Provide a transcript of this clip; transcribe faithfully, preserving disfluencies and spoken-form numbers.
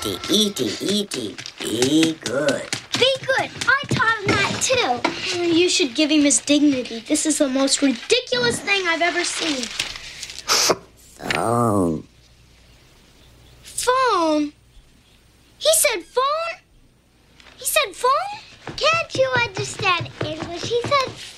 E-T, E-T, E-T. Be good. Be good. I taught him that, too. You should give him his dignity. This is the most ridiculous thing I've ever seen. Phone. Phone? He said phone? He said phone? Can't you understand English? He said